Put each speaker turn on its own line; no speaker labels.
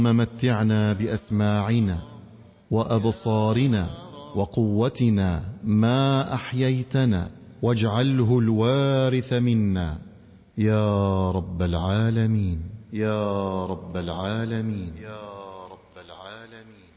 متعنا بأسماعنا وأبصارنا وقوتنا ما أحييتنا واجعله الوارث منا يا رب العالمين يا رب العالمين يا رب العالمين.